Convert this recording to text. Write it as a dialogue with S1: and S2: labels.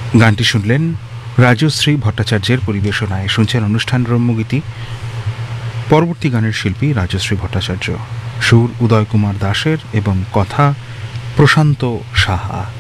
S1: গানটি শুনলেন রাজশ্রী ভট্টাচার্যের পরিবেশনায়। শুনছেন অনুষ্ঠান রম্যগীতি। পরবর্তী গানের শিল্পী রাজশ্রী ভট্টাচার্য, সুর উদয় কুমার দাসের এবং কথা প্রশান্ত সাহা।